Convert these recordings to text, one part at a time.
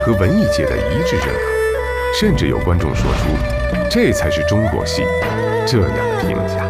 和文艺界的一致认可，甚至有观众说出“这才是中国戏”这样的评价。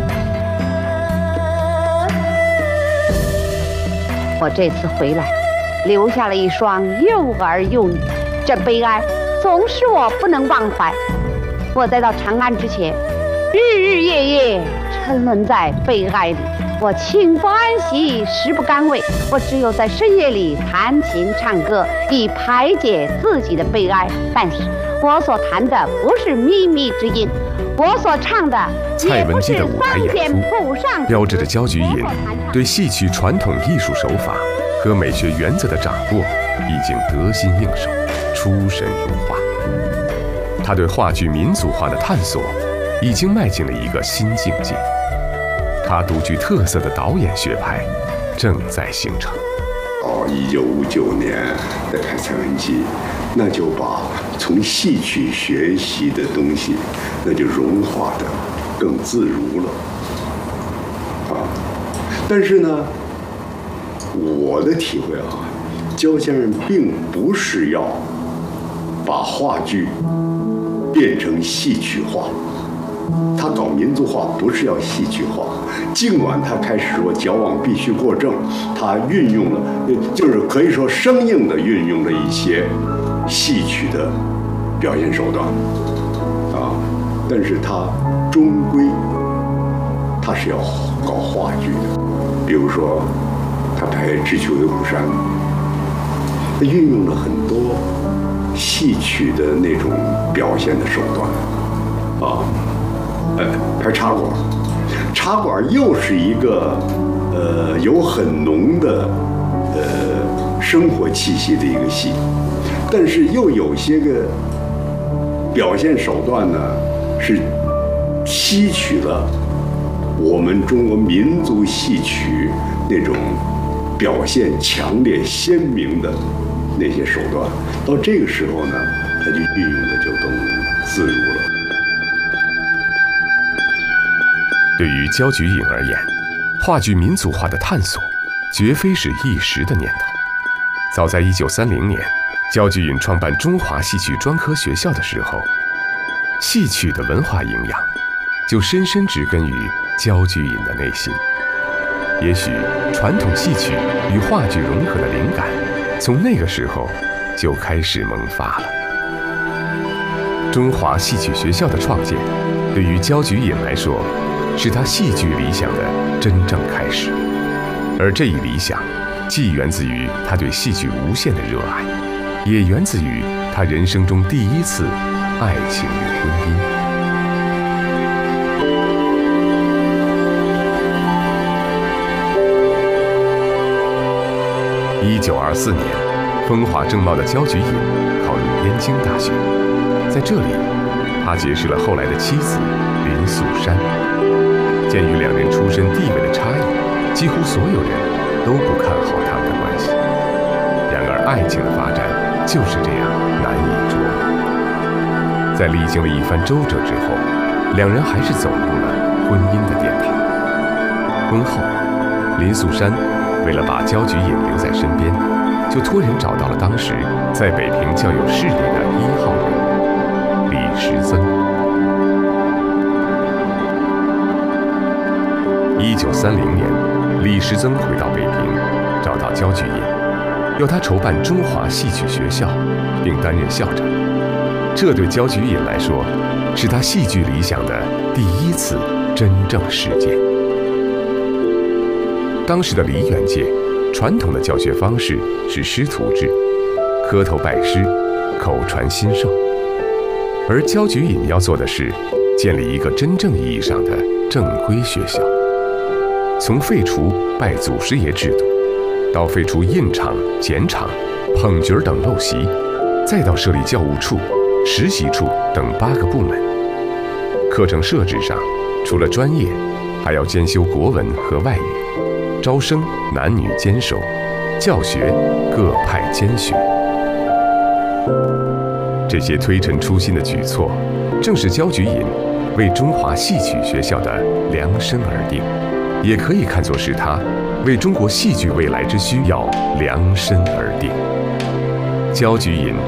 我这次回来，留下了一双又儿又女，这悲哀总是我不能忘怀。我在到长安之前，日日夜夜沉沦在悲哀里，我寝不安息，食不甘味。我只有在深夜里弹琴唱歌，以排解自己的悲哀。但是我所弹的不是靡靡之音，我所唱的蔡文姬的舞台演出，标志着焦菊隐对戏曲传统艺术手法和美学原则的掌握已经得心应手，出神入化。他对话剧民族化的探索已经迈进了一个新境界。他独具特色的导演学派正在形成。 1959年在开蔡文姬，那就把从戏曲学习的东西，那就融化的更自如了。但是呢，我的体会焦先生并不是要把话剧变成戏曲化，他搞民族化不是要戏曲化。尽管他开始说矫枉必须过正，他运用了，就是可以说生硬的运用了一些戏曲的表现手段，但是他终归他是要搞话剧的。比如说他拍《智取威虎山》，他运用了很多戏曲的那种表现的手段，拍茶馆。茶馆又是一个有很浓的生活气息的一个戏，但是又有些个表现手段呢是吸取了我们中国民族戏曲那种表现强烈鲜明的那些手段。到这个时候呢，他就运用的就更自如了。 对于焦菊隐而言，话剧民族化的探索绝非是一时的念头。早在1930年，焦菊隐创办中华戏曲专科学校的时候，戏曲的文化营养就深深植根于焦菊隐的内心。也许传统戏曲与话剧融合的灵感，从那个时候就开始萌发了。中华戏曲学校的创建，对于焦菊隐来说，是他戏剧理想的真正开始，而这一理想，既源自于他对戏剧无限的热爱，也源自于他人生中第一次爱情与婚姻。1924年，风华正茂的焦菊隐考入燕京大学，在这里，他结识了后来的妻子林素珊。鉴于两人出身地位的差异，几乎所有人都不看好他们的关系。然而，爱情的发展就是这样难以捉摸。在历经了一番周折之后，两人还是走入了婚姻的殿堂。婚后，林素珊为了把焦菊隐留在身边，就托人找到了当时在北平较有势力的1号人物李时增。1930年，李时增回到北平，找到焦菊隐，要他筹办中华戏曲学校，并担任校长。这对焦菊隐来说，是他戏剧理想的第一次真正实践。当时的梨园界，传统的教学方式是师徒制，磕头拜师，口传心授。而焦菊隐要做的是，建立一个真正意义上的正规学校。从废除拜祖师爷制度，到废除印场、剪场、捧角等陋习，再到设立教务处、实习处等8个部门。课程设置上，除了专业，还要兼修国文和外语，招生男女兼收，教学各派兼学。这些推陈出新的举措，正是焦菊隐为中华戏曲学校的量身而定，也可以看作是他为中国戏剧未来之需要量身而定。 焦菊隐